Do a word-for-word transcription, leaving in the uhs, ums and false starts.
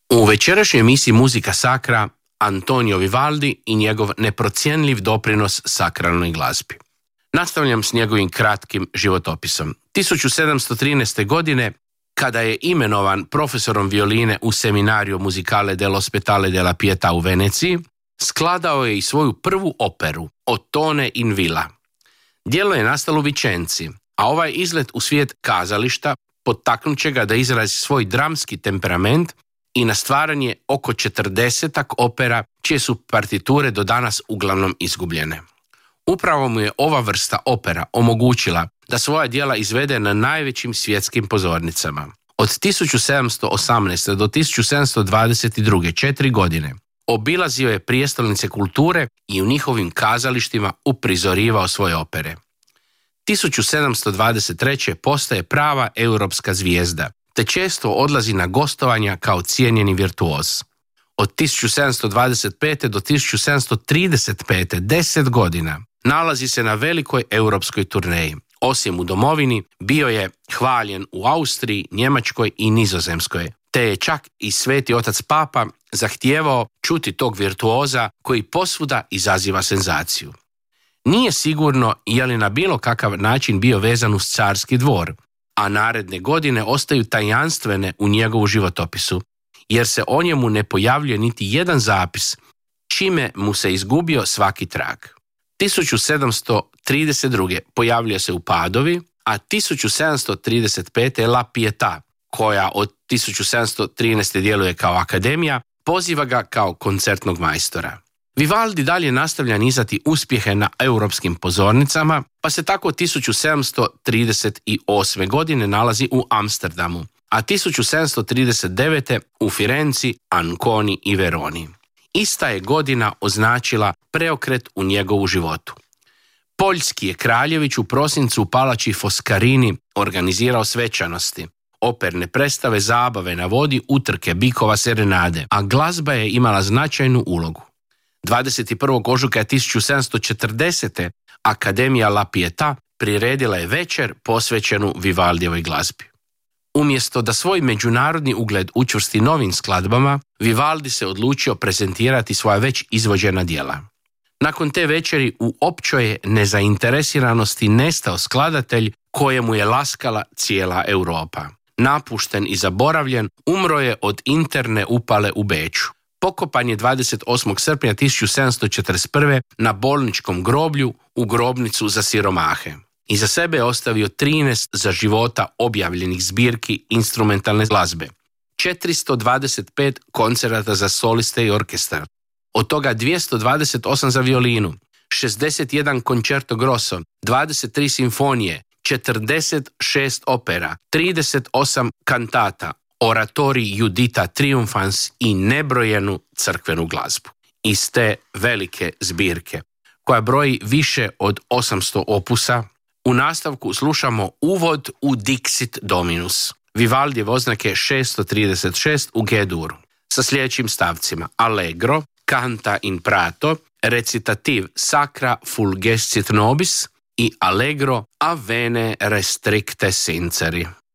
U večerašnjoj emisiji Muzika Sacra Antonio Vivaldi i njegov neprocjenljiv doprinos sakralnoj glazbi. Nastavljam s njegovim kratkim životopisom. tisuću sedamsto trinaeste. godine, kada je imenovan profesorom violine u Seminario Musicale dell'Ospedale della Pietà u Veneciji, skladao je i svoju prvu operu, Ottone in Villa. Djelo je nastalo u Vicenci, a ovaj izlet u svijet kazališta potaknut će ga da izrazi svoj dramski temperament i na stvaranje oko četrdesetak opera čije su partiture do danas uglavnom izgubljene. Upravo mu je ova vrsta opera omogućila da svoja djela izvede na najvećim svjetskim pozornicama. Od tisuću sedamsto osamnaeste. do tisuću sedamsto dvadeset druge. četiri godine, obilazio je prijestolnice kulture i u njihovim kazalištima uprizorivao svoje opere. tisuću sedamsto dvadeset treće. postaje prava europska zvijezda, te često odlazi na gostovanja kao cijenjeni virtuoz. Od tisuću sedamsto dvadeset pete. do tisuću sedamsto trideset pete. deset godina, nalazi se na velikoj europskoj turneji. Osim u domovini, bio je hvaljen u Austriji, Njemačkoj i Nizozemskoj, te je čak i Sveti otac Papa zahtijevao čuti tog virtuoza koji posvuda izaziva senzaciju. Nije sigurno je li na bilo kakav način bio vezan uz carski dvor, a naredne godine ostaju tajanstvene u njegovu životopisu, jer se o njemu ne pojavljuje niti jedan zapis, čime mu se izgubio svaki trag. tisuću sedamsto trideset druge. pojavljuje se u Padovi, a tisuću sedamsto trideset pete. La Pietà, koja od tisuću sedamsto trinaeste. djeluje kao akademija, poziva ga kao koncertnog majstora. Vivaldi dalje nastavlja nizati uspjehe na europskim pozornicama, pa se tako tisuću sedamsto trideset osme. godine nalazi u Amsterdamu, a tisuću sedamsto trideset devete. u Firenci, Anconi i Veroni. Ista je godina označila preokret u njegovu životu. Poljski je kraljević u prosincu u palači Foscarini organizirao svečanosti, operne predstave, zabave na vodi, utrke bikova, serenade, a glazba je imala značajnu ulogu. dvadeset prvog ožujka tisuću sedamsto četrdesete. Akademija La Pietà priredila je večer posvećenu Vivaldijevoj glazbi. Umjesto da svoj međunarodni ugled učvrsti novim skladbama, Vivaldi se odlučio prezentirati svoja već izvođena djela. Nakon te večeri u općoj nezainteresiranosti nestao skladatelj kojemu je laskala cijela Europa. Napušten i zaboravljen, umro je od interne upale u Beču. Pokopan je dvadeset osmog srpnja tisuću sedamsto četrdeset prve. na bolničkom groblju u grobnicu za siromahe. Iza sebe je ostavio trinaest za života objavljenih zbirki instrumentalne glazbe, četiristo dvadeset pet koncerata za soliste i orkestar, od toga dvjesto dvadeset osam za violinu, šezdeset jedan concerto grosso, dvadeset tri simfonije, četrdeset šest opera, trideset osam kantata, oratorij Judita Triumphans i nebrojenu crkvenu glazbu. Iz te velike zbirke, koja broji više od osamsto opusa, u nastavku slušamo uvod u Dixit Dominus, Vivaldijev oznake šesto trideset šest u G-duru, sa sljedećim stavcima: Allegro, Canta in prato, recitativ Sacra fulgescit nobis i Allegro a vene restricte sinceri.